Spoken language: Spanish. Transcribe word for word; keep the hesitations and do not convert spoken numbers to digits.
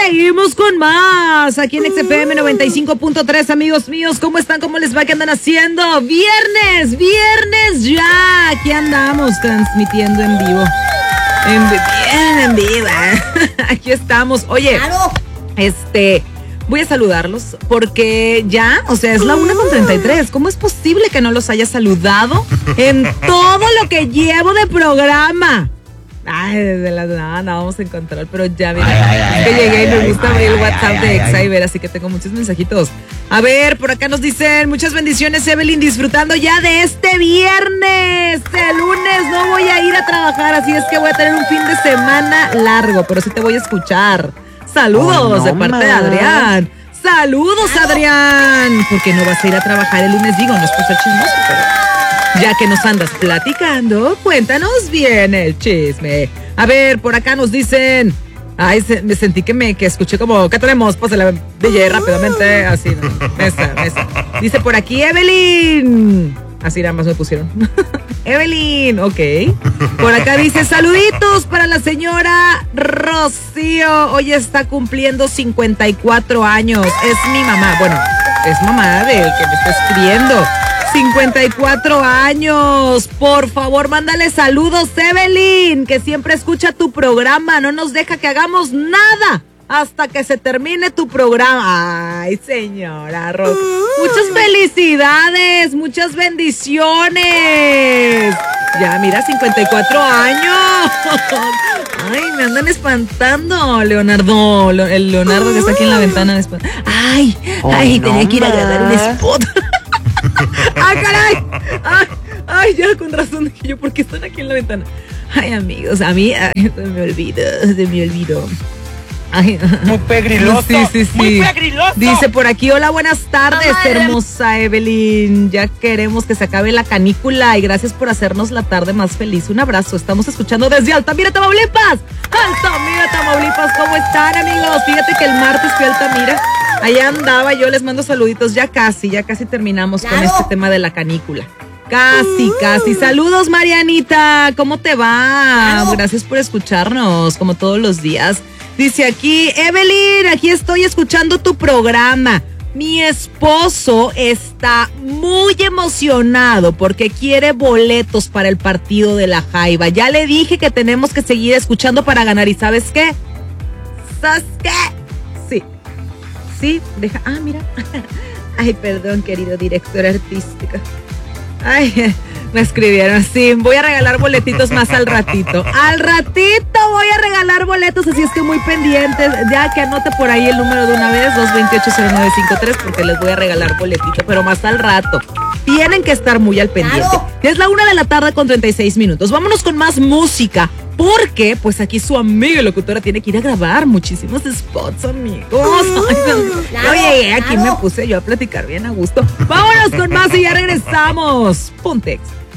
seguimos con más aquí en X F M noventa y cinco punto tres, amigos míos. ¿Cómo están? ¿Cómo les va? ¿Qué andan haciendo? Viernes, viernes ya. Aquí andamos transmitiendo en vivo. En, bien en vivo. Aquí estamos. Oye, claro. este... Voy a saludarlos porque ya, o sea, es la una con treinta y tres. ¿Cómo es posible que no los haya saludado en todo lo que llevo de programa? Ay, desde las nada, no vamos a encontrar, pero ya, mira, ay, ay, que ay, llegué ay, y me ay, gusta abrir el WhatsApp ay, de Exa y ver, así que tengo muchos mensajitos. A ver, por acá nos dicen, muchas bendiciones, Evelyn, disfrutando ya de este viernes. El lunes no voy a ir a trabajar, así es que voy a tener un fin de semana largo, pero sí te voy a escuchar. Saludos oh, no, de parte man. de Adrián. Saludos, Adrián. Porque no vas a ir a trabajar el lunes, digo, no es por ser chismoso, pero ya que nos andas platicando, cuéntanos bien el chisme. A ver, por acá nos dicen, ay, se, me sentí que me que escuché como, ¿qué tenemos? Pásale D J rápidamente, así, ¿no? Mesa, mesa. Dice por aquí, Evelyn. Así nada más me pusieron. Evelyn, ok. Por acá dice, saluditos para la señora Rocío. Hoy está cumpliendo cincuenta y cuatro años. Es mi mamá. Bueno, es mamá del que me está escribiendo. cincuenta y cuatro años. Por favor, mándale saludos, Evelyn, que siempre escucha tu programa. No nos deja que hagamos nada hasta que se termine tu programa. Ay, señora Ros. Muchas felicidades, muchas bendiciones. Ya, mira, cincuenta y cuatro años. Ay, me andan espantando, Leonardo. El Leonardo que está aquí en la ventana. Ay, oh, ay, no tenía que ir a grabar un spot. ¡Ay, caray! Ay, ay, ya, con razón dije yo, ¿por qué están aquí en la ventana? Ay, amigos, a mí ay, se me olvidó, se me olvidó. Ay, muy pegriloso. Sí, sí, sí. Muy pegriloso. Dice por aquí, hola, buenas tardes, hermosa Evelyn. Ya queremos que se acabe la canícula y gracias por hacernos la tarde más feliz. Un abrazo, estamos escuchando desde Altamira, Tamaulipas. Altamira, Tamaulipas, ¿cómo están, amigos? Fíjate que el martes fui a Altamira. Allá andaba, yo les mando saluditos. Ya casi, ya casi terminamos claro. con este tema de la canícula. Casi, casi. Saludos, Marianita. ¿Cómo te va? Claro. Gracias por escucharnos, como todos los días. Dice aquí, Evelyn, aquí estoy escuchando tu programa. Mi esposo está muy emocionado porque quiere boletos para el partido de la Jaiba. Ya le dije que tenemos que seguir escuchando para ganar. ¿Y sabes qué? ¿Sabes qué? Sí. Sí, deja. Ah, mira. Ay, perdón, querido director artístico. Ay, me escribieron, sí, voy a regalar boletitos más al ratito. Al ratito voy a regalar boletos, así es que muy pendientes. Ya que anote por ahí el número de una vez, dos dos ocho, cero nueve cinco tres, porque les voy a regalar boletito, pero más al rato. Tienen que estar muy al pendiente. ¡Claro! Es la una de la tarde con treinta y seis minutos. Vámonos con más música, porque pues aquí su amiga locutora tiene que ir a grabar muchísimos spots, amigos. Claro, Oye, aquí claro. me puse yo a platicar bien a gusto. Vámonos con más y ya regresamos. Pontex.